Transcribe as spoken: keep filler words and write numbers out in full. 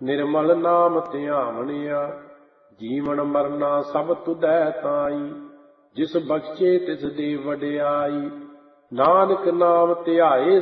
ਨਿਰਮਲ ਨਾਮ ਧਿਆਵਣਿਆ। ਜੀਵਨ ਮਰਨਾ ਸਭ ਤੁਧੈ ਤਾਈ, ਜਿਸ ਬਖਸ਼ੇ ਤਿਸ ਦੇ ਵਡਿਆਈ। ਨਾਨਕ ਨਾਮ ਧਿਆਏ